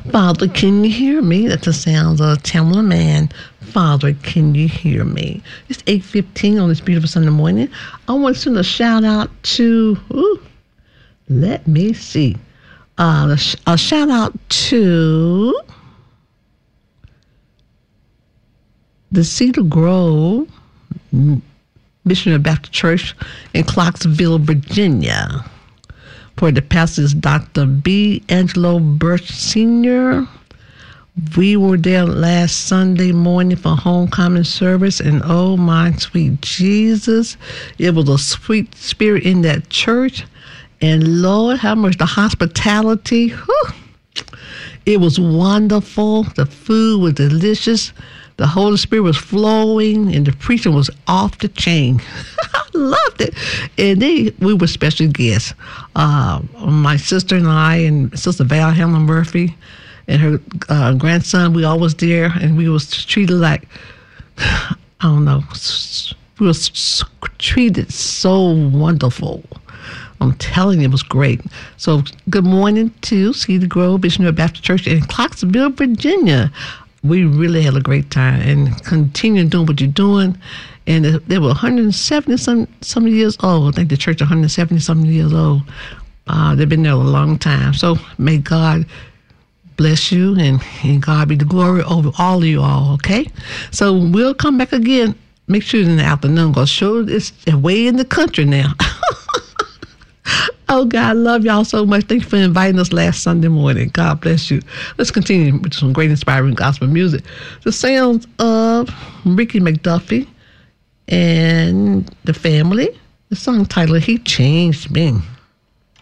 Father, can you hear me? That's the sounds of Tamla Man. Father, can you hear me? It's 8:15 on this beautiful Sunday morning. I want to send a shout out to, let me see. A shout out to the Cedar Grove Missionary Baptist Church in Clarksville, Virginia. For the pastors, Dr. B. Angelo Birch Sr. We were there last Sunday morning for homecoming service, and oh my sweet Jesus, it was a sweet spirit in that church. And Lord, how much the hospitality. Whew, it was wonderful. The food was delicious. The Holy Spirit was flowing, and the preaching was off the chain. I loved it. And we were special guests. My sister and I, and Sister Val Helen Murphy, and her grandson, we all was there, and we was treated like, I don't know, we was treated so wonderful. I'm telling you, it was great. So good morning to Cedar Grove Missionary Baptist Church in Clarksville, Virginia. We really had a great time, and continue doing what you're doing. And they were 170 some years old. I think the church 170 some years old. They've been there a long time. So may God bless you, and God be the glory over all of you all, okay? So we'll come back again. Make sure it's in the afternoon, because sure it's way in the country now. Oh, God, I love y'all so much. Thank you for inviting us last Sunday morning. God bless you. Let's continue with some great inspiring gospel music. The sounds of Ricky McDuffie and the family. The song titled, He Changed Me.